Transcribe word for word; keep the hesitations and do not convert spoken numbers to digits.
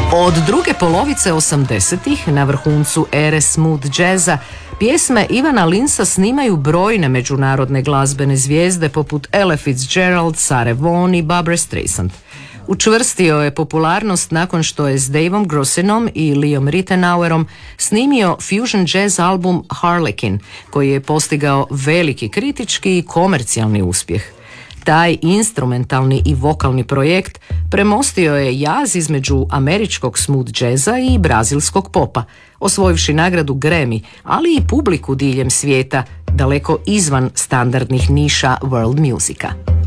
Od druge polovice osamdesetih, na vrhuncu ere smooth jazza, pjesme Ivana Linsa snimaju brojne međunarodne glazbene zvijezde poput Ella Fitzgerald, Sare Vaughan i Barbra Streisand. Učvrstio je popularnost nakon što je s Davom Grossinom i Leom Rittenauerom snimio fusion jazz album Harlequin, koji je postigao veliki kritički i komercijalni uspjeh. Taj instrumentalni i vokalni projekt premostio je jaz između američkog smooth jazza i brazilskog popa, osvojivši nagradu Grammy, ali i publiku diljem svijeta, daleko izvan standardnih niša world musika.